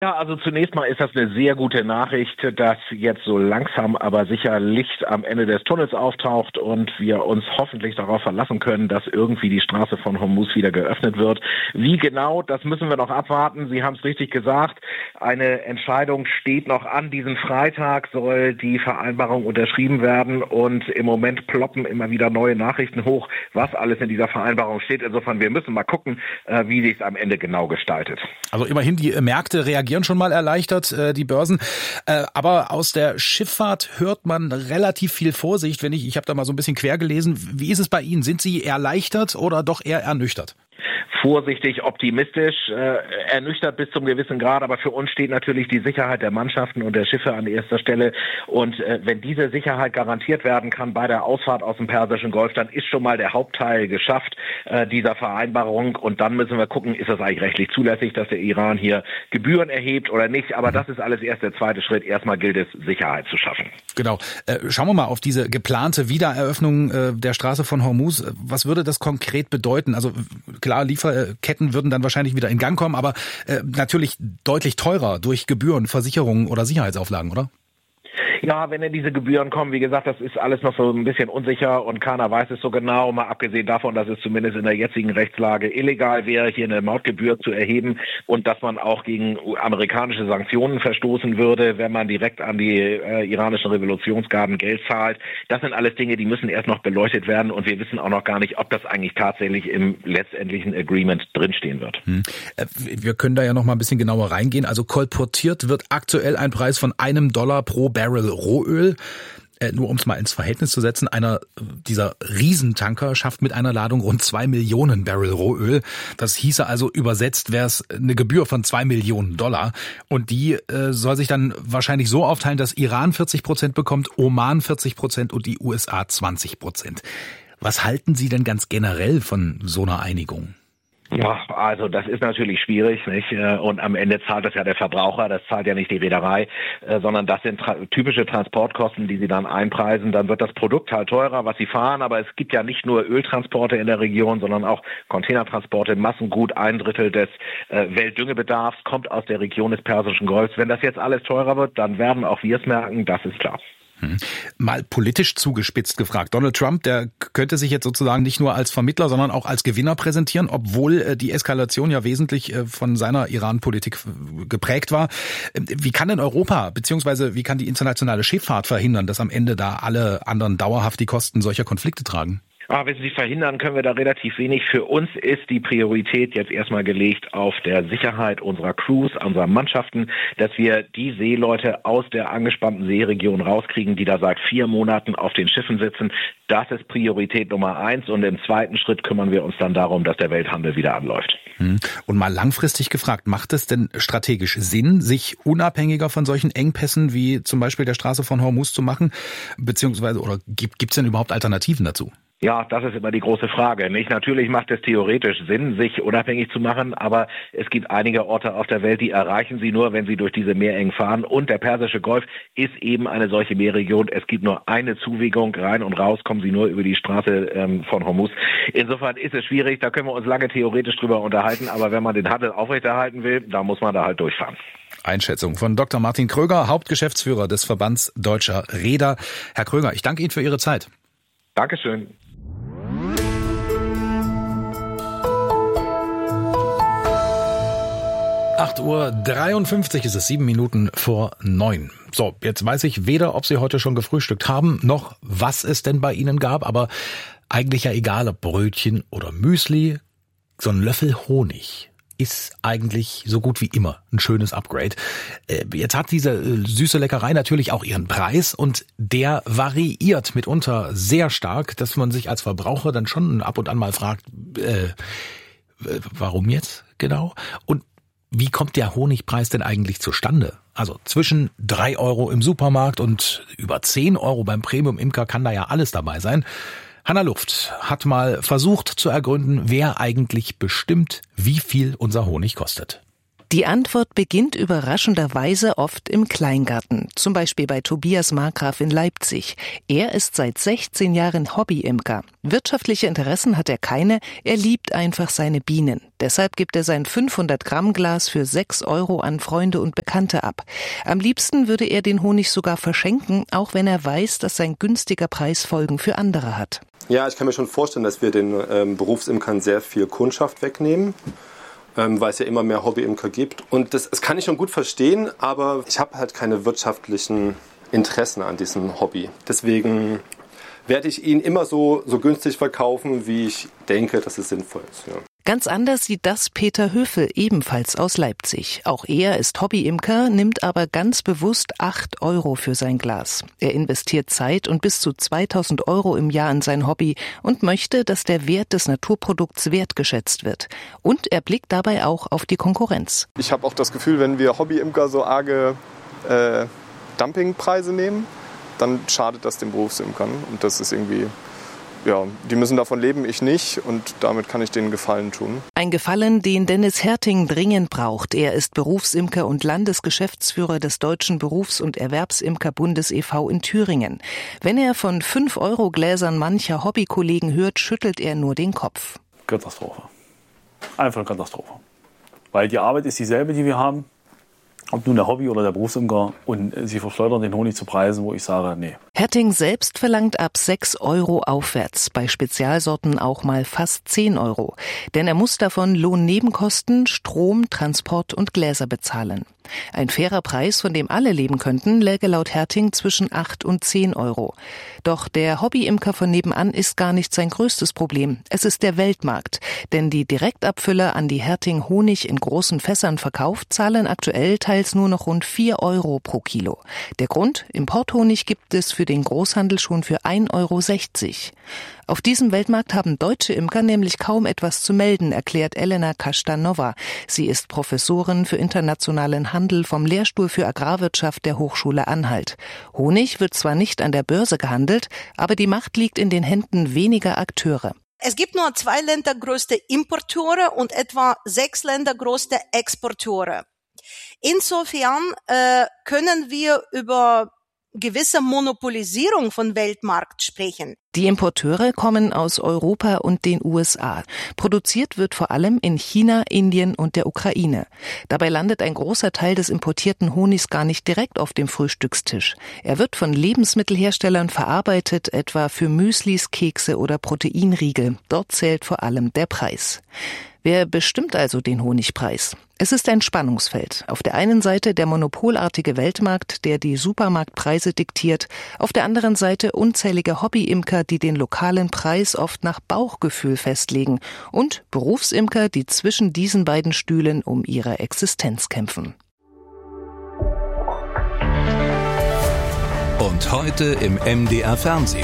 Ja, also zunächst mal ist das eine sehr gute Nachricht, dass jetzt so langsam aber sicher Licht am Ende des Tunnels auftaucht und wir uns hoffentlich darauf verlassen können, dass irgendwie die Straße von Hormuz wieder geöffnet wird. Wie genau, das müssen wir noch abwarten. Sie haben es richtig gesagt. Eine Entscheidung steht noch an. Diesen Freitag soll die Vereinbarung unterschrieben werden und im Moment ploppen immer wieder neue Nachrichten hoch, was alles in dieser Vereinbarung steht. Insofern, wir müssen mal gucken, wie sich es am Ende genau gestaltet. Also immerhin, die Märkte reagieren schon mal erleichtert, die Börsen. Aber aus der Schifffahrt hört man relativ viel Vorsicht. Ich habe da mal so ein bisschen quer gelesen. Wie ist es bei Ihnen? Sind Sie erleichtert oder doch eher ernüchtert? Vorsichtig, optimistisch, ernüchtert bis zum gewissen Grad, aber für uns steht natürlich die Sicherheit der Mannschaften und der Schiffe an erster Stelle und wenn diese Sicherheit garantiert werden kann bei der Ausfahrt aus dem Persischen Golf, dann ist schon mal der Hauptteil geschafft dieser Vereinbarung und dann müssen wir gucken, ist das eigentlich rechtlich zulässig, dass der Iran hier Gebühren erhebt oder nicht, aber das ist alles erst der zweite Schritt, erstmal gilt es, Sicherheit zu schaffen. Genau, schauen wir mal auf diese geplante Wiedereröffnung der Straße von Hormuz, was würde das konkret bedeuten? Also klar, Lieferketten würden dann wahrscheinlich wieder in Gang kommen, aber natürlich deutlich teurer durch Gebühren, Versicherungen oder Sicherheitsauflagen, oder? Ja, wenn denn diese Gebühren kommen, wie gesagt, das ist alles noch so ein bisschen unsicher und keiner weiß es so genau, mal abgesehen davon, dass es zumindest in der jetzigen Rechtslage illegal wäre, hier eine Mautgebühr zu erheben und dass man auch gegen amerikanische Sanktionen verstoßen würde, wenn man direkt an die iranischen Revolutionsgarden Geld zahlt. Das sind alles Dinge, die müssen erst noch beleuchtet werden und wir wissen auch noch gar nicht, ob das eigentlich tatsächlich im letztendlichen Agreement drinstehen wird. Wir können da ja noch mal ein bisschen genauer reingehen. Also kolportiert wird aktuell ein Preis von $1 pro Barrel Rohöl. Nur um es mal ins Verhältnis zu setzen, einer dieser Riesentanker schafft mit einer Ladung rund 2 Millionen Barrel Rohöl. Das hieße also übersetzt, wäre es eine Gebühr von $2 Millionen. Und die soll sich dann wahrscheinlich so aufteilen, dass Iran 40% bekommt, Oman 40% und die USA 20%. Was halten Sie denn ganz generell von so einer Einigung? Ja, also das ist natürlich schwierig, nicht? Und am Ende zahlt das ja der Verbraucher, das zahlt ja nicht die Reederei, sondern das sind typische Transportkosten, die sie dann einpreisen. Dann wird das Produkt halt teurer, was sie fahren, aber es gibt ja nicht nur Öltransporte in der Region, sondern auch Containertransporte, Massengut, 1/3 des Weltdüngebedarfs kommt aus der Region des Persischen Golfs. Wenn das jetzt alles teurer wird, dann werden auch wir es merken, das ist klar. Mal politisch zugespitzt gefragt. Donald Trump, der könnte sich jetzt sozusagen nicht nur als Vermittler, sondern auch als Gewinner präsentieren, obwohl die Eskalation ja wesentlich von seiner Iran-Politik geprägt war. Wie kann denn Europa, beziehungsweise wie kann die internationale Schifffahrt verhindern, dass am Ende da alle anderen dauerhaft die Kosten solcher Konflikte tragen? Wenn Sie verhindern, können wir da relativ wenig. Für uns ist die Priorität jetzt erstmal gelegt auf der Sicherheit unserer Crews, unserer Mannschaften, dass wir die Seeleute aus der angespannten Seeregion rauskriegen, die da seit 4 Monaten auf den Schiffen sitzen. Das ist Priorität Nummer 1 und im zweiten Schritt kümmern wir uns dann darum, dass der Welthandel wieder anläuft. Und mal langfristig gefragt, macht es denn strategisch Sinn, sich unabhängiger von solchen Engpässen wie zum Beispiel der Straße von Hormuz zu machen? Beziehungsweise, oder gibt es denn überhaupt Alternativen dazu? Ja, das ist immer die große Frage, nicht? Natürlich macht es theoretisch Sinn, sich unabhängig zu machen, aber es gibt einige Orte auf der Welt, die erreichen Sie nur, wenn Sie durch diese Meerengen fahren. Und der Persische Golf ist eben eine solche Meerregion. Es gibt nur eine Zuwegung, rein und raus kommen Sie nur über die Straße von Hormuz. Insofern ist es schwierig, da können wir uns lange theoretisch drüber unterhalten, aber wenn man den Handel aufrechterhalten will, da muss man da halt durchfahren. Einschätzung von Dr. Martin Kröger, Hauptgeschäftsführer des Verbands Deutscher Reeder. Herr Kröger, ich danke Ihnen für Ihre Zeit. Dankeschön. Uhr 53 ist es, 7 Minuten vor 9. So, jetzt weiß ich weder, ob Sie heute schon gefrühstückt haben, noch was es denn bei Ihnen gab, aber eigentlich ja egal, ob Brötchen oder Müsli, so ein Löffel Honig ist eigentlich so gut wie immer ein schönes Upgrade. Jetzt hat diese süße Leckerei natürlich auch ihren Preis und der variiert mitunter sehr stark, dass man sich als Verbraucher dann schon ab und an mal fragt, warum jetzt genau? Und wie kommt der Honigpreis denn eigentlich zustande? Also zwischen 3 € im Supermarkt und über 10 € beim Premium-Imker kann da ja alles dabei sein. Hannah Luft hat mal versucht zu ergründen, wer eigentlich bestimmt, wie viel unser Honig kostet. Die Antwort beginnt überraschenderweise oft im Kleingarten, zum Beispiel bei Tobias Markgraf in Leipzig. Er ist seit 16 Jahren Hobbyimker. Wirtschaftliche Interessen hat er keine, er liebt einfach seine Bienen. Deshalb gibt er sein 500-Gramm-Glas für 6 € an Freunde und Bekannte ab. Am liebsten würde er den Honig sogar verschenken, auch wenn er weiß, dass sein günstiger Preis Folgen für andere hat. Ja, ich kann mir schon vorstellen, dass wir den Berufsimkern sehr viel Kundschaft wegnehmen, weil es ja immer mehr Hobbyimker gibt. Und das kann ich schon gut verstehen, aber ich habe halt keine wirtschaftlichen Interessen an diesem Hobby. Deswegen werde ich ihn immer so günstig verkaufen, wie ich denke, dass es sinnvoll ist. Ja. Ganz anders sieht das Peter Höfel, ebenfalls aus Leipzig. Auch er ist Hobbyimker, nimmt aber ganz bewusst 8 € für sein Glas. Er investiert Zeit und bis zu 2.000 € im Jahr in sein Hobby und möchte, dass der Wert des Naturprodukts wertgeschätzt wird. Und er blickt dabei auch auf die Konkurrenz. Ich habe auch das Gefühl, wenn wir Hobbyimker so arge Dumpingpreise nehmen, dann schadet das den Berufsimkern. Und das ist irgendwie... Ja, die müssen davon leben, ich nicht, und damit kann ich denen Gefallen tun. Ein Gefallen, den Dennis Herting dringend braucht. Er ist Berufsimker und Landesgeschäftsführer des Deutschen Berufs- und Erwerbsimkerbundes e.V. in Thüringen. Wenn er von 5-€-Gläsern mancher Hobbykollegen hört, schüttelt er nur den Kopf. Katastrophe. Einfach Katastrophe. Weil die Arbeit ist dieselbe, die wir haben. Ob nun der Hobby- oder der Berufsimker, und sie verschleudern den Honig zu Preisen, wo ich sage, nee. Herting selbst verlangt ab 6 € aufwärts, bei Spezialsorten auch mal fast 10 €. Denn er muss davon Lohnnebenkosten, Strom, Transport und Gläser bezahlen. Ein fairer Preis, von dem alle leben könnten, läge laut Herting zwischen 8 und 10 €. Doch der Hobbyimker von nebenan ist gar nicht sein größtes Problem. Es ist der Weltmarkt. Denn die Direktabfüller, an die Herting Honig in großen Fässern verkauft, zahlen aktuell teils nur noch rund 4 € pro Kilo. Der Grund? Importhonig gibt es für den Großhandel schon für 1,60 €. Auf diesem Weltmarkt haben deutsche Imker nämlich kaum etwas zu melden, erklärt Elena Kastanova. Sie ist Professorin für internationalen Handel vom Lehrstuhl für Agrarwirtschaft der Hochschule Anhalt. Honig wird zwar nicht an der Börse gehandelt, aber die Macht liegt in den Händen weniger Akteure. Es gibt nur 2 Länder größte Importeure und etwa 6 Länder größte Exporteure. Insofern können wir über gewisse Monopolisierung von Weltmarkt sprechen. Die Importeure kommen aus Europa und den USA. Produziert wird vor allem in China, Indien und der Ukraine. Dabei landet ein großer Teil des importierten Honigs gar nicht direkt auf dem Frühstückstisch. Er wird von Lebensmittelherstellern verarbeitet, etwa für Müslis, Kekse oder Proteinriegel. Dort zählt vor allem der Preis. Wer bestimmt also den Honigpreis? Es ist ein Spannungsfeld. Auf der einen Seite der monopolartige Weltmarkt, der die Supermarktpreise diktiert, auf der anderen Seite unzählige Hobbyimker, die den lokalen Preis oft nach Bauchgefühl festlegen, und Berufsimker, die zwischen diesen beiden Stühlen um ihre Existenz kämpfen. Und heute im MDR Fernsehen.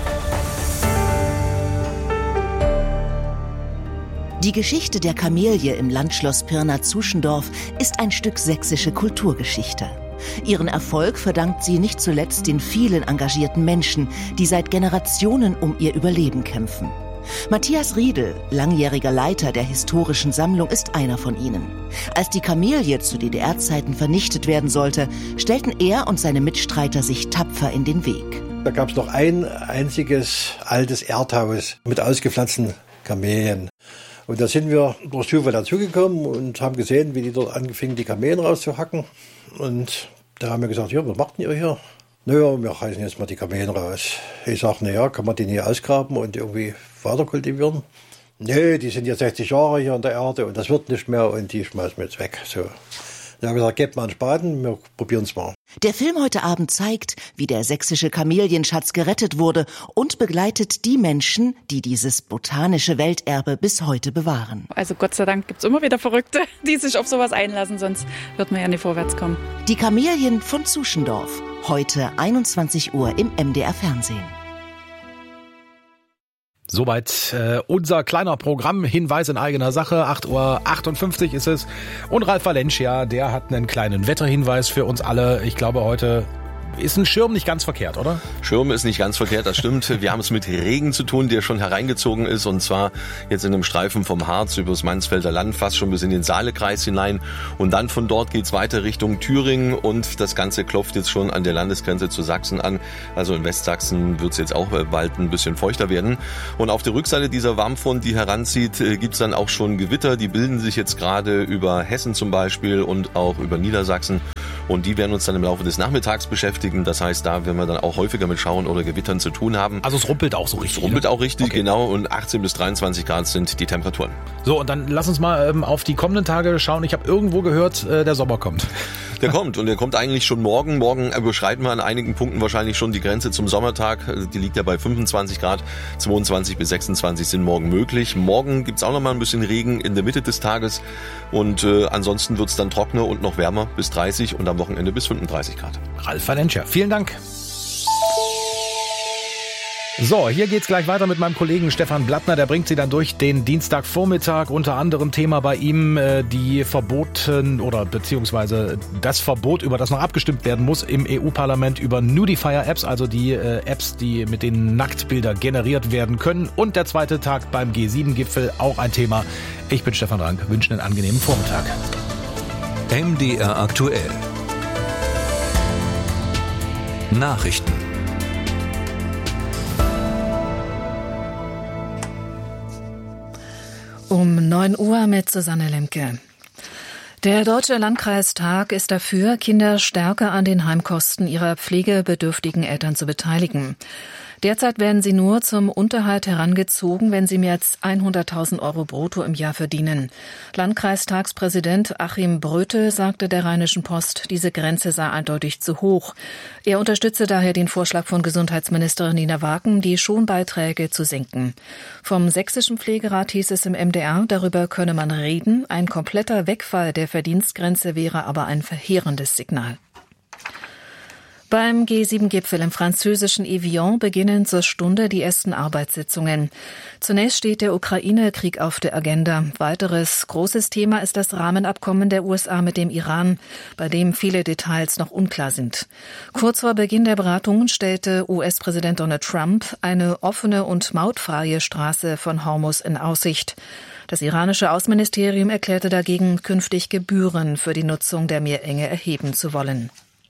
Die Geschichte der Kamelie im Landschloss Pirna-Zuschendorf ist ein Stück sächsische Kulturgeschichte. Ihren Erfolg verdankt sie nicht zuletzt den vielen engagierten Menschen, die seit Generationen um ihr Überleben kämpfen. Matthias Riedel, langjähriger Leiter der historischen Sammlung, ist einer von ihnen. Als die Kamelie zu DDR-Zeiten vernichtet werden sollte, stellten er und seine Mitstreiter sich tapfer in den Weg. Da gab es noch ein einziges altes Erdhaus mit ausgepflanzten Kamelien. Und da sind wir durch Zufall dazugekommen und haben gesehen, wie die dort anfingen, die Kamelen rauszuhacken. Und da haben wir gesagt, ja, was macht ihr hier? Naja, wir reißen jetzt mal die Kamelen raus. Ich sage, naja, kann man die nicht ausgraben und irgendwie weiter kultivieren? Nee, die sind jetzt 60 Jahre hier an der Erde und das wird nicht mehr und die schmeißen wir jetzt weg. So. Dann haben wir gesagt, gebt mal einen Spaten, wir probieren es mal. Der Film heute Abend zeigt, wie der sächsische Kamelienschatz gerettet wurde und begleitet die Menschen, die dieses botanische Welterbe bis heute bewahren. Also Gott sei Dank gibt's immer wieder Verrückte, die sich auf sowas einlassen, sonst wird man ja nicht vorwärts kommen. Die Kamelien von Zuschendorf, heute 21 Uhr im MDR Fernsehen. Soweit unser kleiner Programmhinweis in eigener Sache. 8:58 Uhr ist es. Und Ralf Valencia, der hat einen kleinen Wetterhinweis für uns alle. Ich glaube, heute ist ein Schirm nicht ganz verkehrt, oder? Schirm ist nicht ganz verkehrt, das stimmt. Wir haben es mit Regen zu tun, der schon hereingezogen ist, und zwar jetzt in einem Streifen vom Harz übers Mansfelder Land, fast schon bis in den Saalekreis hinein, und dann von dort geht's weiter Richtung Thüringen, und das Ganze klopft jetzt schon an der Landesgrenze zu Sachsen an. Also in Westsachsen wird's jetzt auch bald ein bisschen feuchter werden. Und auf der Rückseite dieser Warmfront, die heranzieht, gibt's dann auch schon Gewitter. Die bilden sich jetzt gerade über Hessen zum Beispiel und auch über Niedersachsen. Und die werden uns dann im Laufe des Nachmittags beschäftigen. Das heißt, da werden wir dann auch häufiger mit Schauern oder Gewittern zu tun haben. Also es rumpelt auch so richtig. Es rumpelt auch richtig, okay. Genau. Und 18 bis 23 Grad sind die Temperaturen. So, und dann lass uns mal auf die kommenden Tage schauen. Ich habe irgendwo gehört, der Sommer kommt. Der kommt, und der kommt eigentlich schon morgen. Morgen überschreiten wir an einigen Punkten wahrscheinlich schon die Grenze zum Sommertag. Die liegt ja bei 25 Grad. 22 bis 26 sind morgen möglich. Morgen gibt's auch noch mal ein bisschen Regen in der Mitte des Tages. Und ansonsten wird's dann trockener und noch wärmer bis 30 und am Wochenende bis 35 Grad. Ralf van Enscher, vielen Dank. So, hier geht's gleich weiter mit meinem Kollegen Stefan Blattner. Der bringt Sie dann durch den Dienstagvormittag. Unter anderem Thema bei ihm die Verboten oder beziehungsweise das Verbot, über das noch abgestimmt werden muss im EU-Parlament über Nudifier-Apps, also die Apps, die mit denen Nacktbilder generiert werden können. Und der zweite Tag beim G7-Gipfel, auch ein Thema. Ich bin Stefan Rank, wünsche einen angenehmen Vormittag. MDR aktuell. Nachrichten. Um 9 Uhr mit Susanne Lemke. Der Deutsche Landkreistag ist dafür, Kinder stärker an den Heimkosten ihrer pflegebedürftigen Eltern zu beteiligen. Derzeit werden sie nur zum Unterhalt herangezogen, wenn sie mehr als 100.000 Euro brutto im Jahr verdienen. Landkreistagspräsident Achim Bröte sagte der Rheinischen Post, diese Grenze sei eindeutig zu hoch. Er unterstütze daher den Vorschlag von Gesundheitsministerin Nina Wagen, die Schonbeiträge zu senken. Vom Sächsischen Pflegerat hieß es im MDR, darüber könne man reden. Ein kompletter Wegfall der Verdienstgrenze wäre aber ein verheerendes Signal. Beim G7-Gipfel im französischen Evian beginnen zur Stunde die ersten Arbeitssitzungen. Zunächst steht der Ukraine-Krieg auf der Agenda. Weiteres großes Thema ist das Rahmenabkommen der USA mit dem Iran, bei dem viele Details noch unklar sind. Kurz vor Beginn der Beratungen stellte US-Präsident Donald Trump eine offene und mautfreie Straße von Hormuz in Aussicht. Das iranische Außenministerium erklärte dagegen, künftig Gebühren für die Nutzung der Meerenge erheben zu wollen.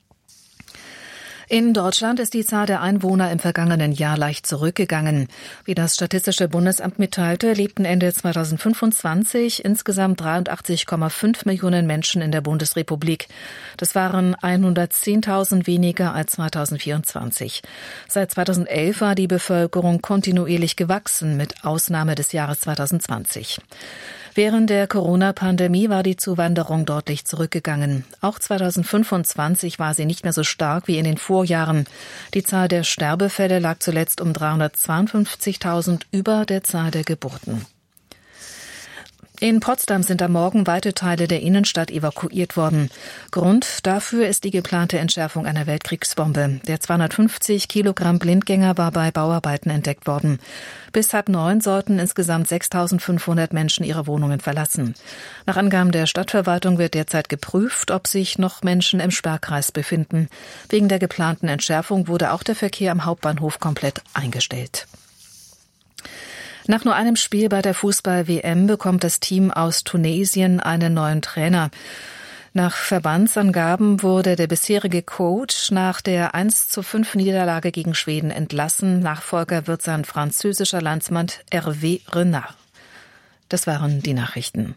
In Deutschland ist die Zahl der Einwohner im vergangenen Jahr leicht zurückgegangen. Wie das Statistische Bundesamt mitteilte, lebten Ende 2025 insgesamt 83,5 Millionen Menschen in der Bundesrepublik. Das waren 110.000 weniger als 2024. Seit 2011 war die Bevölkerung kontinuierlich gewachsen, mit Ausnahme des Jahres 2020. Während der Corona-Pandemie war die Zuwanderung deutlich zurückgegangen. Auch 2025 war sie nicht mehr so stark wie in den Vorjahren. Die Zahl der Sterbefälle lag zuletzt um 352.000 über der Zahl der Geburten. In Potsdam sind am Morgen weite Teile der Innenstadt evakuiert worden. Grund dafür ist die geplante Entschärfung einer Weltkriegsbombe. Der 250 Kilogramm Blindgänger war bei Bauarbeiten entdeckt worden. Bis 8:30 sollten insgesamt 6.500 Menschen ihre Wohnungen verlassen. Nach Angaben der Stadtverwaltung wird derzeit geprüft, ob sich noch Menschen im Sperrkreis befinden. Wegen der geplanten Entschärfung wurde auch der Verkehr am Hauptbahnhof komplett eingestellt. Nach nur einem Spiel bei der Fußball-WM bekommt das Team aus Tunesien einen neuen Trainer. Nach Verbandsangaben wurde der bisherige Coach nach der 1:5 Niederlage gegen Schweden entlassen. Nachfolger wird sein französischer Landsmann Hervé Renard. Das waren die Nachrichten.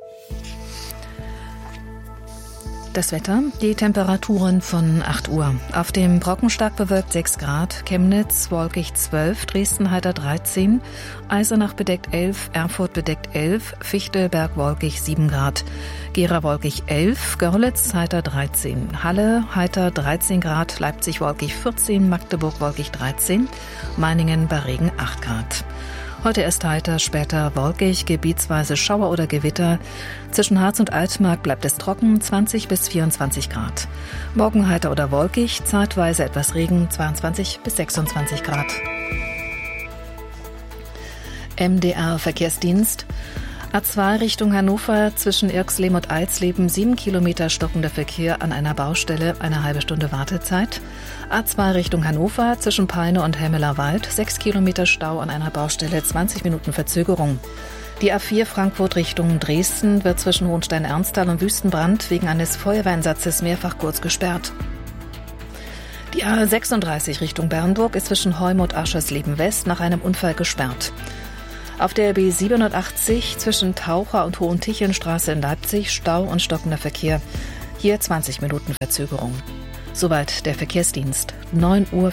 Das Wetter, die Temperaturen von 8 Uhr. Auf dem Brocken stark bewölkt 6 Grad, Chemnitz wolkig 12, Dresden heiter 13, Eisenach bedeckt 11, Erfurt bedeckt 11, Fichtelberg wolkig 7 Grad, Gera wolkig 11, Görlitz heiter 13, Halle heiter 13 Grad, Leipzig wolkig 14, Magdeburg wolkig 13, Meiningen bei Regen 8 Grad. Heute erst heiter, später wolkig, gebietsweise Schauer oder Gewitter. Zwischen Harz und Altmark bleibt es trocken, 20 bis 24 Grad. Morgen heiter oder wolkig, zeitweise etwas Regen, 22 bis 26 Grad. MDR Verkehrsdienst. A2 Richtung Hannover zwischen Irxleben und Alsleben 7 Kilometer stockender Verkehr an einer Baustelle, eine halbe Stunde Wartezeit. A2 Richtung Hannover zwischen Peine und Hemmelerwald 6 Kilometer Stau an einer Baustelle, 20 Minuten Verzögerung. Die A4 Frankfurt Richtung Dresden wird zwischen Hohenstein-Ernsthal und Wüstenbrand wegen eines Feuerwehreinsatzes mehrfach kurz gesperrt. Die A36 Richtung Bernburg ist zwischen Heum und Aschersleben West nach einem Unfall gesperrt. Auf der B780 zwischen Taucher und Hohentichenstraße in Leipzig Stau und stockender Verkehr. Hier 20 Minuten Verzögerung. Soweit der Verkehrsdienst. 9:04 Uhr.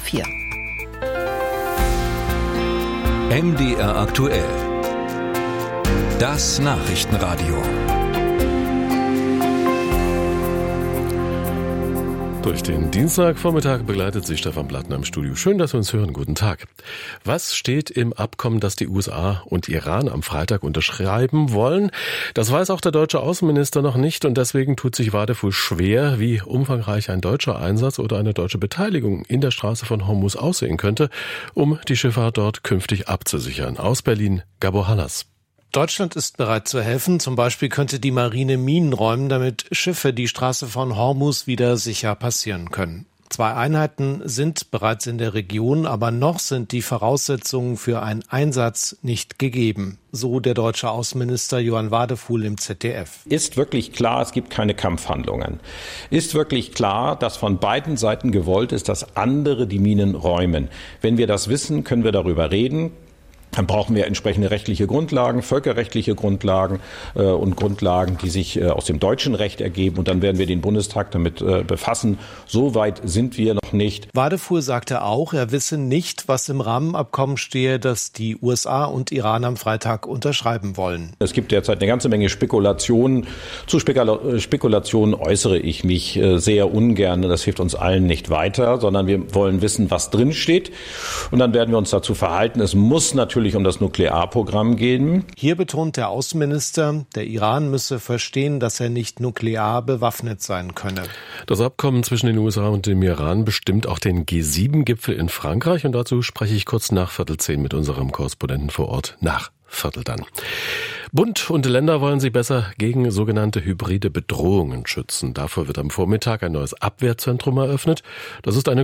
MDR aktuell. Das Nachrichtenradio. Durch den Dienstagvormittag begleitet sich Stefan Plattner im Studio. Schön, dass wir uns hören. Guten Tag. Was steht im Abkommen, das die USA und Iran am Freitag unterschreiben wollen? Das weiß auch der deutsche Außenminister noch nicht und deswegen tut sich Wadefuhl schwer, wie umfangreich ein deutscher Einsatz oder eine deutsche Beteiligung in der Straße von Hormuz aussehen könnte, um die Schifffahrt dort künftig abzusichern. Aus Berlin, Gabor Hallas. Deutschland ist bereit zu helfen. Zum Beispiel könnte die Marine Minen räumen, damit Schiffe die Straße von Hormuz wieder sicher passieren können. 2 Einheiten sind bereits in der Region, aber noch sind die Voraussetzungen für einen Einsatz nicht gegeben. So der deutsche Außenminister Johann Wadefuhl im ZDF. Ist wirklich klar, es gibt keine Kampfhandlungen. Ist wirklich klar, dass von beiden Seiten gewollt ist, dass andere die Minen räumen. Wenn wir das wissen, können wir darüber reden. Dann brauchen wir entsprechende rechtliche Grundlagen, völkerrechtliche Grundlagen und Grundlagen, die sich aus dem deutschen Recht ergeben. Und dann werden wir den Bundestag damit befassen. So weit sind wir noch nicht. Wadefuhl sagte auch, er wisse nicht, was im Rahmenabkommen stehe, das die USA und Iran am Freitag unterschreiben wollen. Es gibt derzeit eine ganze Menge Spekulationen. Zu Spekulationen äußere ich mich sehr ungern. Das hilft uns allen nicht weiter, sondern wir wollen wissen, was drin steht. Und dann werden wir uns dazu verhalten. Es muss natürlich um das Nuklearprogramm gehen. Hier betont der Außenminister, der Iran müsse verstehen, dass er nicht nuklear bewaffnet sein könne. Das Abkommen zwischen den USA und dem Iran bestimmt auch den G7-Gipfel in Frankreich und dazu spreche ich kurz nach 9:15 mit unserem Korrespondenten vor Ort nach 9:15 dann. Bund und Länder wollen sich besser gegen sogenannte hybride Bedrohungen schützen. Dafür wird am Vormittag ein neues Abwehrzentrum eröffnet. Das ist eine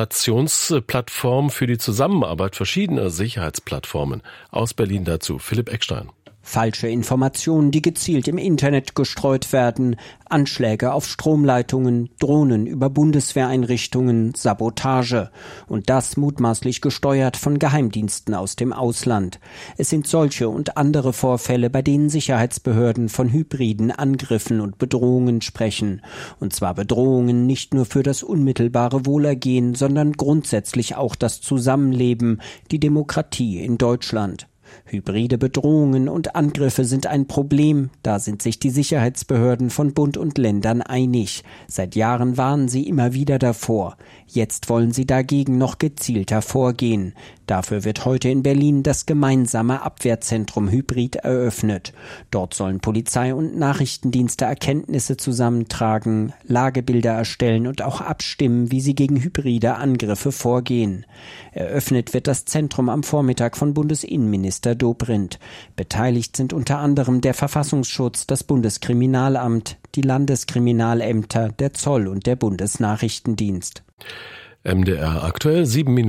Koordinationsplattform für die Zusammenarbeit verschiedener Sicherheitsplattformen. Aus Berlin dazu Philipp Eckstein. Falsche Informationen, die gezielt im Internet gestreut werden, Anschläge auf Stromleitungen, Drohnen über Bundeswehreinrichtungen, Sabotage. Und das mutmaßlich gesteuert von Geheimdiensten aus dem Ausland. Es sind solche und andere Vorfälle, bei denen Sicherheitsbehörden von hybriden Angriffen und Bedrohungen sprechen. Und zwar Bedrohungen nicht nur für das unmittelbare Wohlergehen, sondern grundsätzlich auch das Zusammenleben, die Demokratie in Deutschland. Hybride Bedrohungen und Angriffe sind ein Problem, da sind sich die Sicherheitsbehörden von Bund und Ländern einig. Seit Jahren warnen sie immer wieder davor. Jetzt wollen sie dagegen noch gezielter vorgehen. Dafür wird heute in Berlin das gemeinsame Abwehrzentrum Hybrid eröffnet. Dort sollen Polizei und Nachrichtendienste Erkenntnisse zusammentragen, Lagebilder erstellen und auch abstimmen, wie sie gegen hybride Angriffe vorgehen. Eröffnet wird das Zentrum am Vormittag von Bundesinnenminister Dobrindt. Beteiligt sind unter anderem der Verfassungsschutz, das Bundeskriminalamt, die Landeskriminalämter, der Zoll und der Bundesnachrichtendienst. MDR aktuell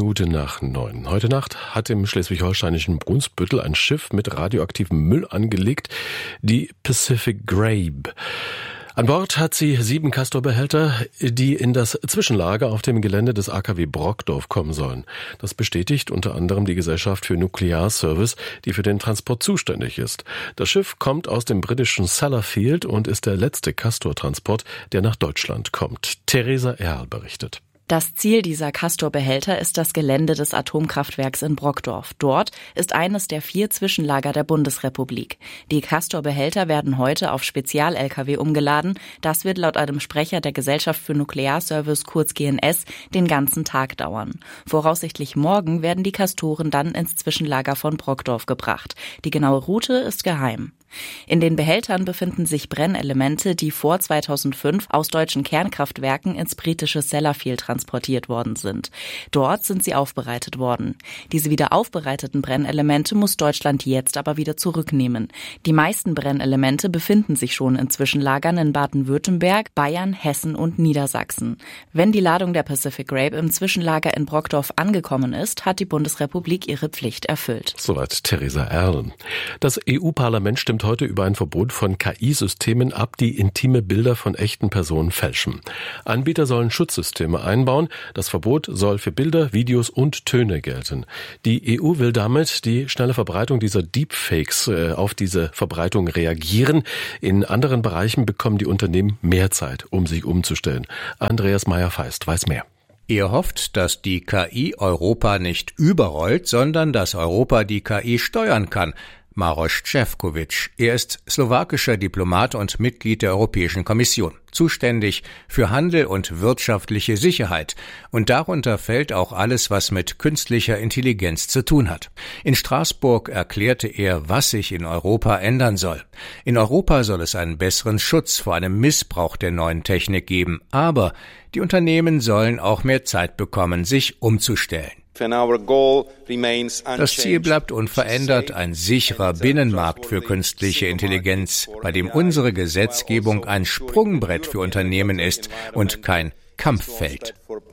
9:07. Heute Nacht hat im schleswig-holsteinischen Brunsbüttel ein Schiff mit radioaktivem Müll angelegt, die Pacific Grabe. An Bord hat sie 7 Castor-Behälter, die in das Zwischenlager auf dem Gelände des AKW Brockdorf kommen sollen. Das bestätigt unter anderem die Gesellschaft für Nuklearservice, die für den Transport zuständig ist. Das Schiff kommt aus dem britischen Sellafield und ist der letzte Castor-Transport, der nach Deutschland kommt. Theresa Erl berichtet. Das Ziel dieser Castor-Behälter ist das Gelände des Atomkraftwerks in Brockdorf. Dort ist eines der 4 Zwischenlager der Bundesrepublik. Die Castor-Behälter werden heute auf Spezial-Lkw umgeladen. Das wird laut einem Sprecher der Gesellschaft für Nuklearservice, kurz GNS, den ganzen Tag dauern. Voraussichtlich morgen werden die Castoren dann ins Zwischenlager von Brockdorf gebracht. Die genaue Route ist geheim. In den Behältern befinden sich Brennelemente, die vor 2005 aus deutschen Kernkraftwerken ins britische Sellafield transportiert worden sind. Dort sind sie aufbereitet worden. Diese wieder aufbereiteten Brennelemente muss Deutschland jetzt aber wieder zurücknehmen. Die meisten Brennelemente befinden sich schon in Zwischenlagern in Baden-Württemberg, Bayern, Hessen und Niedersachsen. Wenn die Ladung der Pacific Grape im Zwischenlager in Brockdorf angekommen ist, hat die Bundesrepublik ihre Pflicht erfüllt. Soweit Theresa Erlen. Das EU-Parlament stimmt heute über ein Verbot von KI-Systemen ab, die intime Bilder von echten Personen fälschen. Anbieter sollen Schutzsysteme einbauen. Das Verbot soll für Bilder, Videos und Töne gelten. Die EU will damit die schnelle Verbreitung dieser Deepfakes auf diese Verbreitung reagieren. In anderen Bereichen bekommen die Unternehmen mehr Zeit, um sich umzustellen. Andreas Meyer-Feist weiß mehr. Er hofft, dass die KI Europa nicht überrollt, sondern dass Europa die KI steuern kann. Maroš Šefčovič. Er ist slowakischer Diplomat und Mitglied der Europäischen Kommission, zuständig für Handel und wirtschaftliche Sicherheit. Und darunter fällt auch alles, was mit künstlicher Intelligenz zu tun hat. In Straßburg erklärte er, was sich in Europa ändern soll. In Europa soll es einen besseren Schutz vor einem Missbrauch der neuen Technik geben. Aber die Unternehmen sollen auch mehr Zeit bekommen, sich umzustellen. Das Ziel bleibt unverändert, ein sicherer Binnenmarkt für künstliche Intelligenz, bei dem unsere Gesetzgebung ein Sprungbrett für Unternehmen ist und kein Kampffeld.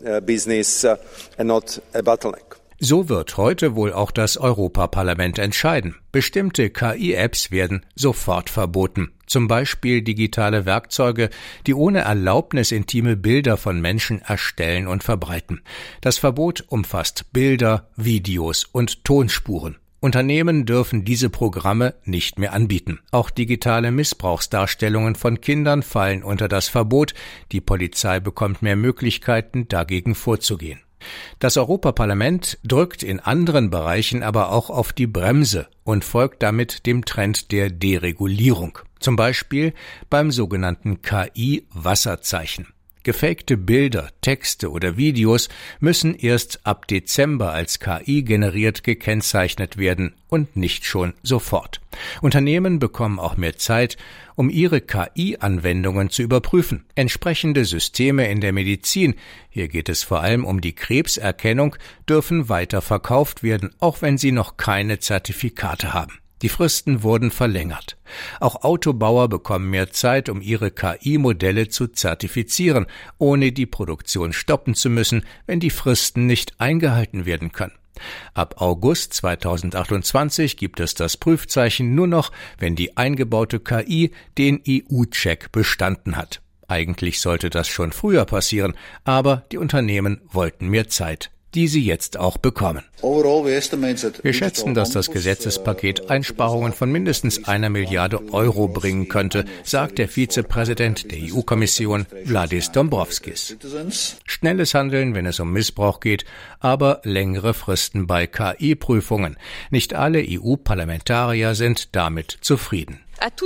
So wird heute wohl auch das Europaparlament entscheiden. Bestimmte KI-Apps werden sofort verboten. Zum Beispiel digitale Werkzeuge, die ohne Erlaubnis intime Bilder von Menschen erstellen und verbreiten. Das Verbot umfasst Bilder, Videos und Tonspuren. Unternehmen dürfen diese Programme nicht mehr anbieten. Auch digitale Missbrauchsdarstellungen von Kindern fallen unter das Verbot. Die Polizei bekommt mehr Möglichkeiten, dagegen vorzugehen. Das Europaparlament drückt in anderen Bereichen aber auch auf die Bremse und folgt damit dem Trend der Deregulierung. Zum Beispiel beim sogenannten KI-Wasserzeichen. Gefakte Bilder, Texte oder Videos müssen erst ab Dezember als KI generiert gekennzeichnet werden und nicht schon sofort. Unternehmen bekommen auch mehr Zeit, um ihre KI-Anwendungen zu überprüfen. Entsprechende Systeme in der Medizin, hier geht es vor allem um die Krebserkennung, dürfen weiter verkauft werden, auch wenn sie noch keine Zertifikate haben. Die Fristen wurden verlängert. Auch Autobauer bekommen mehr Zeit, um ihre KI-Modelle zu zertifizieren, ohne die Produktion stoppen zu müssen, wenn die Fristen nicht eingehalten werden können. Ab August 2028 gibt es das Prüfzeichen nur noch, wenn die eingebaute KI den EU-Check bestanden hat. Eigentlich sollte das schon früher passieren, aber die Unternehmen wollten mehr Zeit, die sie jetzt auch bekommen. Wir schätzen, dass das Gesetzespaket Einsparungen von mindestens 1 Milliarde Euro bringen könnte, sagt der Vizepräsident der EU-Kommission Valdis Dombrovskis. Schnelles Handeln, wenn es um Missbrauch geht, aber längere Fristen bei KI-Prüfungen. Nicht alle EU-Parlamentarier sind damit zufrieden.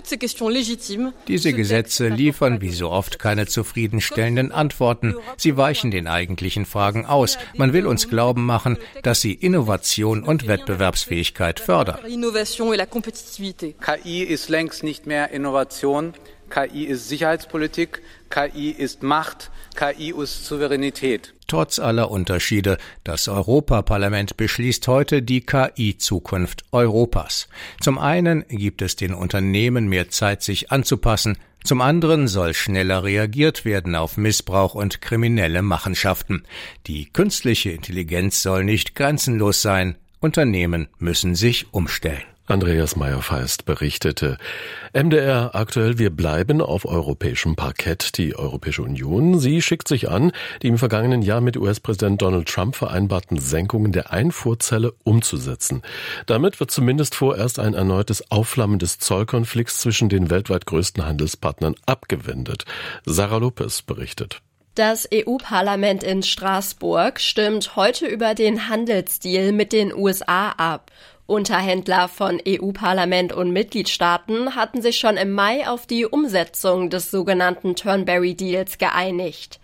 Diese Gesetze liefern wie so oft keine zufriedenstellenden Antworten. Sie weichen den eigentlichen Fragen aus. Man will uns glauben machen, dass sie Innovation und Wettbewerbsfähigkeit fördern. KI ist längst nicht mehr Innovation. KI ist Sicherheitspolitik. KI ist Macht. KI ist Souveränität. Trotz aller Unterschiede, das Europaparlament beschließt heute die KI-Zukunft Europas. Zum einen gibt es den Unternehmen mehr Zeit, sich anzupassen, zum anderen soll schneller reagiert werden auf Missbrauch und kriminelle Machenschaften. Die künstliche Intelligenz soll nicht grenzenlos sein, Unternehmen müssen sich umstellen. Andreas Meyer-Feist berichtete. MDR aktuell, wir bleiben auf europäischem Parkett. Die Europäische Union, sie schickt sich an, die im vergangenen Jahr mit US-Präsident Donald Trump vereinbarten Senkungen der Einfuhrzölle umzusetzen. Damit wird zumindest vorerst ein erneutes Aufflammen des Zollkonflikts zwischen den weltweit größten Handelspartnern abgewendet. Sarah Lopez berichtet. Das EU-Parlament in Straßburg stimmt heute über den Handelsdeal mit den USA ab. Unterhändler von EU-Parlament und Mitgliedstaaten hatten sich schon im Mai auf die Umsetzung des sogenannten Turnberry-Deals geeinigt.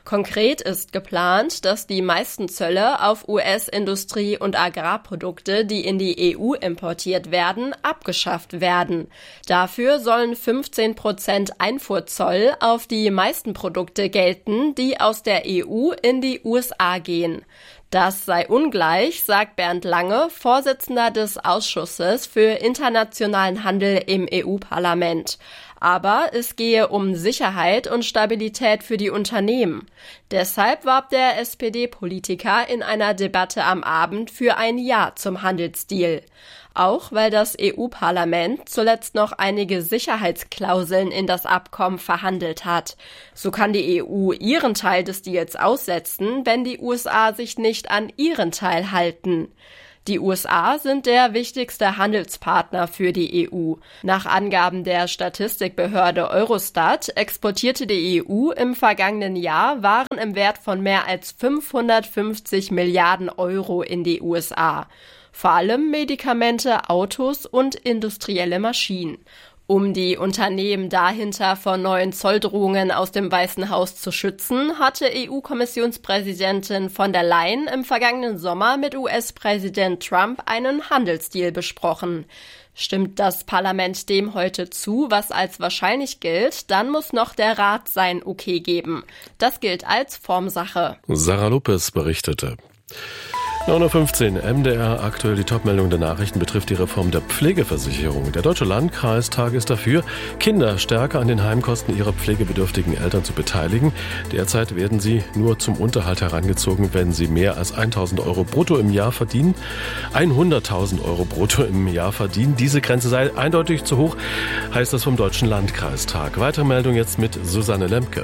Konkret ist geplant, dass die meisten Zölle auf US-Industrie- und Agrarprodukte, die in die EU importiert werden, abgeschafft werden. Dafür sollen 15% Einfuhrzoll auf die meisten Produkte gelten, die aus der EU in die USA gehen. Das sei ungleich, sagt Bernd Lange, Vorsitzender des Ausschusses für internationalen Handel im EU-Parlament. Aber es gehe um Sicherheit und Stabilität für die Unternehmen. Deshalb warb der SPD-Politiker in einer Debatte am Abend für ein Ja zum Handelsdeal. Auch weil das EU-Parlament zuletzt noch einige Sicherheitsklauseln in das Abkommen verhandelt hat. So kann die EU ihren Teil des Deals aussetzen, wenn die USA sich nicht an ihren Teil halten. Die USA sind der wichtigste Handelspartner für die EU. Nach Angaben der Statistikbehörde Eurostat exportierte die EU im vergangenen Jahr Waren im Wert von mehr als 550 Milliarden Euro in die USA. Vor allem Medikamente, Autos und industrielle Maschinen. Um die Unternehmen dahinter vor neuen Zolldrohungen aus dem Weißen Haus zu schützen, hatte EU-Kommissionspräsidentin von der Leyen im vergangenen Sommer mit US-Präsident Trump einen Handelsdeal besprochen. Stimmt das Parlament dem heute zu, was als wahrscheinlich gilt, dann muss noch der Rat sein Okay geben. Das gilt als Formsache. Sarah Lopez berichtete. 9.15 Uhr, MDR aktuell. Die Topmeldung der Nachrichten betrifft die Reform der Pflegeversicherung. Der Deutsche Landkreistag ist dafür, Kinder stärker an den Heimkosten ihrer pflegebedürftigen Eltern zu beteiligen. Derzeit werden sie nur zum Unterhalt herangezogen, wenn sie mehr als 1.000 Euro brutto im Jahr verdienen. 100.000 Euro brutto im Jahr verdienen. Diese Grenze sei eindeutig zu hoch, heißt das vom Deutschen Landkreistag. Weitere Meldung jetzt mit Susanne Lemke.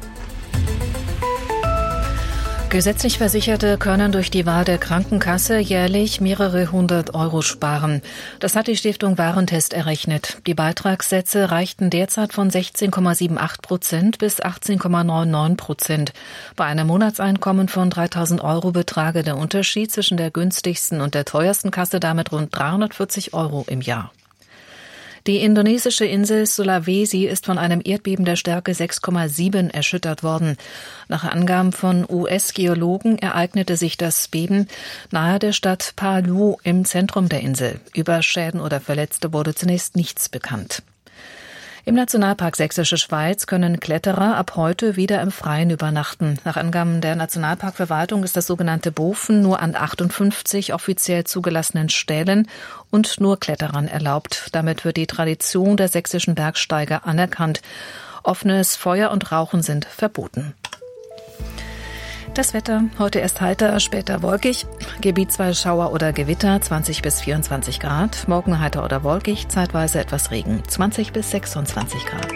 Gesetzlich Versicherte können durch die Wahl der Krankenkasse jährlich mehrere hundert Euro sparen. Das hat die Stiftung Warentest errechnet. Die Beitragssätze reichten derzeit von 16,78% bis 18,99%. Bei einem Monatseinkommen von 3.000 Euro betrage der Unterschied zwischen der günstigsten und der teuersten Kasse damit rund 340 Euro im Jahr. Die indonesische Insel Sulawesi ist von einem Erdbeben der Stärke 6,7 erschüttert worden. Nach Angaben von US-Geologen ereignete sich das Beben nahe der Stadt Palu im Zentrum der Insel. Über Schäden oder Verletzte wurde zunächst nichts bekannt. Im Nationalpark Sächsische Schweiz können Kletterer ab heute wieder im Freien übernachten. Nach Angaben der Nationalparkverwaltung ist das sogenannte Bofen nur an 58 offiziell zugelassenen Stellen und nur Kletterern erlaubt. Damit wird die Tradition der sächsischen Bergsteiger anerkannt. Offenes Feuer und Rauchen sind verboten. Das Wetter, heute erst heiter, später wolkig, gebietsweise Schauer oder Gewitter, 20 bis 24 Grad, morgen heiter oder wolkig, zeitweise etwas Regen, 20 bis 26 Grad.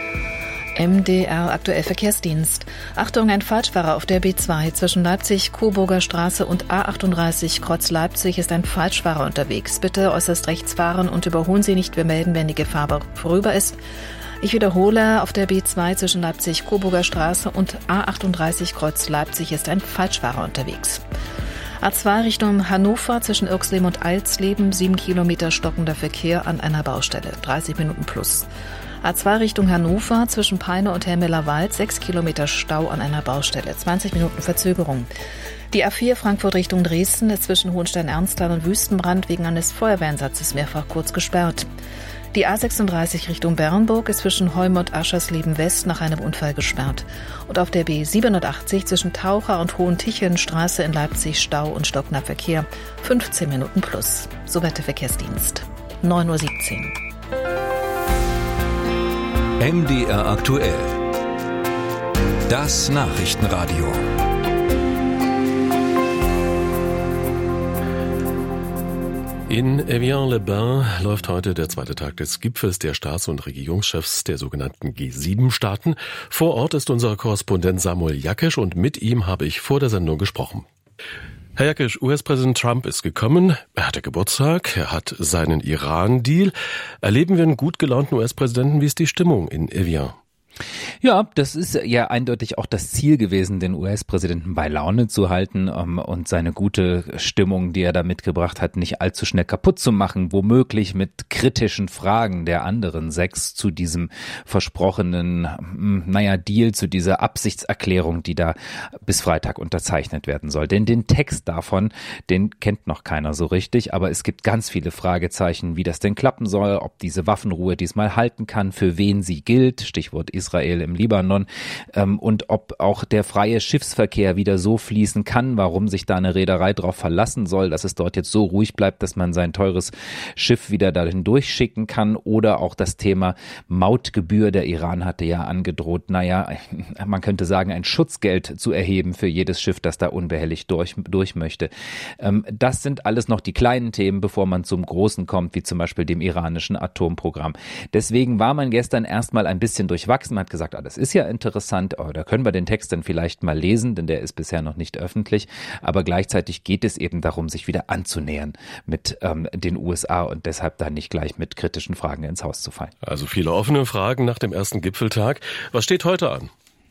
MDR aktuell Verkehrsdienst. Achtung, ein Falschfahrer auf der B2 zwischen Leipzig-Coburger Straße und A38 Kreuz Leipzig ist ein Falschfahrer unterwegs. Bitte äußerst rechts fahren und überholen Sie nicht, wir melden, wenn die Gefahr vorüber ist. Ich wiederhole, auf der B2 zwischen Leipzig-Coburger Straße und A38 Kreuz Leipzig ist ein Falschfahrer unterwegs. A2 Richtung Hannover zwischen Irxleben und Eilsleben, 7 Kilometer stockender Verkehr an einer Baustelle, 30 Minuten plus. A2 Richtung Hannover zwischen Peine und Helmelerwald, 6 Kilometer Stau an einer Baustelle, 20 Minuten Verzögerung. Die A4 Frankfurt Richtung Dresden ist zwischen Hohenstein-Ernsthal und Wüstenbrand wegen eines Feuerwehreinsatzes mehrfach kurz gesperrt. Die A36 Richtung Bernburg ist zwischen Heum und Aschersleben West nach einem Unfall gesperrt. Und auf der B87 zwischen Taucher und Hohentichenstraße in Leipzig Stau und stockender Verkehr, 15 Minuten plus. Soweit der Verkehrsdienst. 9.17 Uhr. MDR aktuell. Das Nachrichtenradio. In Evian-les-Bains läuft heute der zweite Tag des Gipfels der Staats- und Regierungschefs der sogenannten G7-Staaten. Vor Ort ist unser Korrespondent Samuel Jakesch und mit ihm habe ich vor der Sendung gesprochen. Herr Jakesch, US-Präsident Trump ist gekommen, er hatte Geburtstag, er hat seinen Iran-Deal. Erleben wir einen gut gelaunten US-Präsidenten? Wie ist die Stimmung in Evian? Ja, das ist ja eindeutig auch das Ziel gewesen, den US-Präsidenten bei Laune zu halten und seine gute Stimmung, die er da mitgebracht hat, nicht allzu schnell kaputt zu machen, womöglich mit kritischen Fragen der anderen 6 zu diesem versprochenen, Deal, zu dieser Absichtserklärung, die da bis Freitag unterzeichnet werden soll. Denn den Text davon, den kennt noch keiner so richtig, aber es gibt ganz viele Fragezeichen, wie das denn klappen soll, ob diese Waffenruhe diesmal halten kann, für wen sie gilt, Stichwort Israel im Libanon, und ob auch der freie Schiffsverkehr wieder so fließen kann, warum sich da eine Reederei drauf verlassen soll, dass es dort jetzt so ruhig bleibt, dass man sein teures Schiff wieder dahin durchschicken kann, oder auch das Thema Mautgebühr. Der Iran hatte ja angedroht, man könnte sagen, ein Schutzgeld zu erheben für jedes Schiff, das da unbehelligt durch möchte. Das sind alles noch die kleinen Themen, bevor man zum Großen kommt, wie zum Beispiel dem iranischen Atomprogramm. Deswegen war man gestern erstmal ein bisschen durchwachsen. Man hat gesagt, das ist ja interessant, da können wir den Text dann vielleicht mal lesen, denn der ist bisher noch nicht öffentlich. Aber gleichzeitig geht es eben darum, sich wieder anzunähern mit den USA und deshalb dann nicht gleich mit kritischen Fragen ins Haus zu fallen. Also viele offene Fragen nach dem ersten Gipfeltag. Was steht heute an?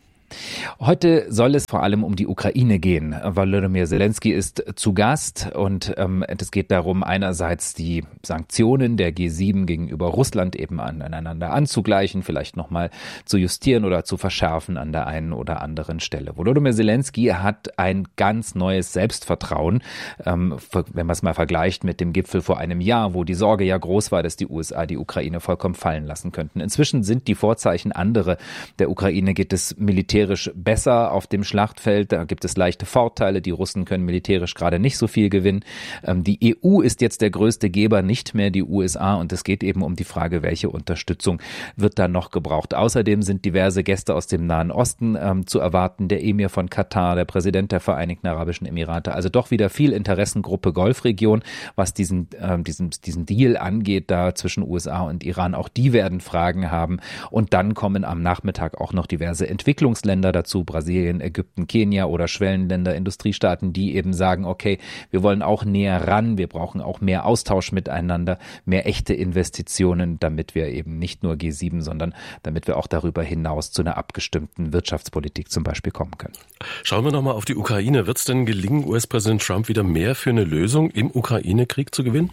Heute soll es vor allem um die Ukraine gehen. Volodymyr Zelensky ist zu Gast und es geht darum, einerseits die Sanktionen der G7 gegenüber Russland eben aneinander anzugleichen, vielleicht nochmal zu justieren oder zu verschärfen an der einen oder anderen Stelle. Volodymyr Zelensky hat ein ganz neues Selbstvertrauen, wenn man es mal vergleicht mit dem Gipfel vor einem Jahr, wo die Sorge ja groß war, dass die USA die Ukraine vollkommen fallen lassen könnten. Inzwischen sind die Vorzeichen andere. Der Ukraine geht es militärisch besser auf dem Schlachtfeld. Da gibt es leichte Vorteile. Die Russen können militärisch gerade nicht so viel gewinnen. Die EU ist jetzt der größte Geber, nicht mehr die USA. Und es geht eben um die Frage, welche Unterstützung wird da noch gebraucht. Außerdem sind diverse Gäste aus dem Nahen Osten zu erwarten. Der Emir von Katar, der Präsident der Vereinigten Arabischen Emirate. Also doch wieder viel Interessengruppe Golfregion, was diesen Deal angeht, da zwischen USA und Iran. Auch die werden Fragen haben. Und dann kommen am Nachmittag auch noch diverse Entwicklungsländer dazu, Brasilien, Ägypten, Kenia oder Schwellenländer, Industriestaaten, die eben sagen, okay, wir wollen auch näher ran, wir brauchen auch mehr Austausch miteinander, mehr echte Investitionen, damit wir eben nicht nur G7, sondern damit wir auch darüber hinaus zu einer abgestimmten Wirtschaftspolitik zum Beispiel kommen können. Schauen wir nochmal auf die Ukraine. Wird es denn gelingen, US-Präsident Trump wieder mehr für eine Lösung im Ukraine-Krieg zu gewinnen?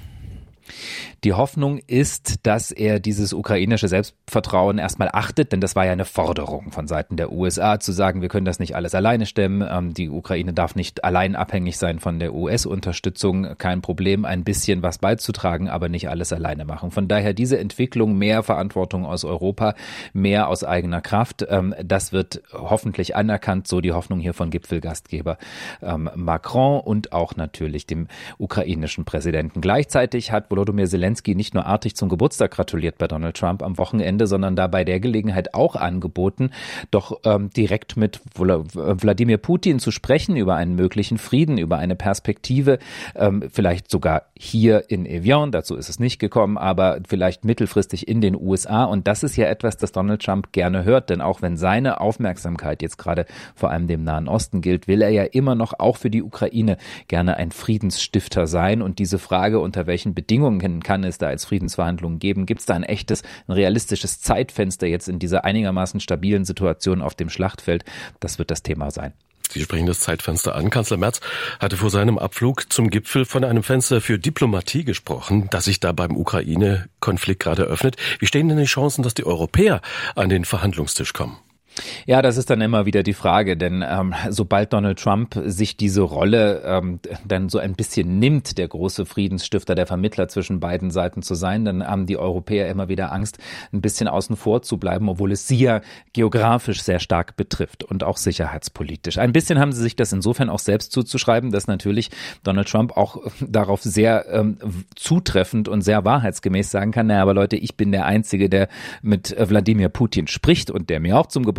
Die Hoffnung ist, dass er dieses ukrainische Selbstvertrauen erstmal achtet, denn das war ja eine Forderung von Seiten der USA, zu sagen, wir können das nicht alles alleine stemmen, die Ukraine darf nicht allein abhängig sein von der US-Unterstützung, kein Problem, ein bisschen was beizutragen, aber nicht alles alleine machen. Von daher diese Entwicklung, mehr Verantwortung aus Europa, mehr aus eigener Kraft, das wird hoffentlich anerkannt, so die Hoffnung hier von Gipfelgastgeber Macron und auch natürlich dem ukrainischen Präsidenten. Gleichzeitig hat Volodymyr Zelensky nicht nur artig zum Geburtstag gratuliert bei Donald Trump am Wochenende, sondern da bei der Gelegenheit auch angeboten, doch direkt mit Wladimir Putin zu sprechen über einen möglichen Frieden, über eine Perspektive, vielleicht sogar hier in Evian, dazu ist es nicht gekommen, aber vielleicht mittelfristig in den USA. Und das ist ja etwas, das Donald Trump gerne hört, denn auch wenn seine Aufmerksamkeit jetzt gerade vor allem dem Nahen Osten gilt, will er ja immer noch auch für die Ukraine gerne ein Friedensstifter sein. Und diese Frage, unter welchen Bedingungen kann es da als Friedensverhandlungen geben, gibt es da ein realistisches Zeitfenster jetzt in dieser einigermaßen stabilen Situation auf dem Schlachtfeld, das wird das Thema sein. Sie sprechen das Zeitfenster an. Kanzler Merz hatte vor seinem Abflug zum Gipfel von einem Fenster für Diplomatie gesprochen, das sich da beim Ukraine-Konflikt gerade öffnet. Wie stehen denn die Chancen, dass die Europäer an den Verhandlungstisch kommen? Ja, das ist dann immer wieder die Frage, denn sobald Donald Trump sich diese Rolle dann so ein bisschen nimmt, der große Friedensstifter, der Vermittler zwischen beiden Seiten zu sein, dann haben die Europäer immer wieder Angst, ein bisschen außen vor zu bleiben, obwohl es sie ja geografisch sehr stark betrifft und auch sicherheitspolitisch. Ein bisschen haben sie sich das insofern auch selbst zuzuschreiben, dass natürlich Donald Trump auch darauf sehr zutreffend und sehr wahrheitsgemäß sagen kann, naja, aber Leute, ich bin der Einzige, der mit Wladimir Putin spricht und der mir auch zum Geburtstag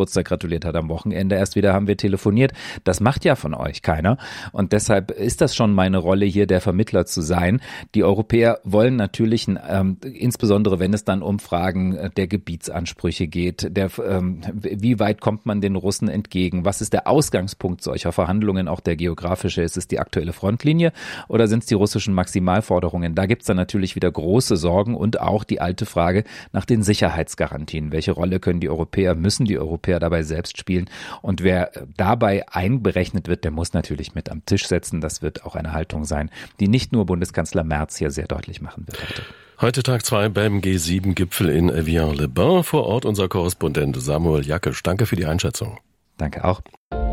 Geburtstag gratuliert hat am Wochenende. Erst wieder haben wir telefoniert. Das macht ja von euch keiner. Und deshalb ist das schon meine Rolle hier, der Vermittler zu sein. Die Europäer wollen natürlich, insbesondere wenn es dann um Fragen der Gebietsansprüche geht, wie weit kommt man den Russen entgegen? Was ist der Ausgangspunkt solcher Verhandlungen, auch der geografische? Ist es die aktuelle Frontlinie oder sind es die russischen Maximalforderungen? Da gibt es dann natürlich wieder große Sorgen und auch die alte Frage nach den Sicherheitsgarantien. Welche Rolle müssen die Europäer dabei selbst spielen? Und wer dabei einberechnet wird, der muss natürlich mit am Tisch setzen. Das wird auch eine Haltung sein, die nicht nur Bundeskanzler Merz hier sehr deutlich machen wird heute. Heute Tag 2 beim G7-Gipfel in Evian-les-Bains. Vor Ort unser Korrespondent Samuel Jakisch. Danke für die Einschätzung. Danke auch.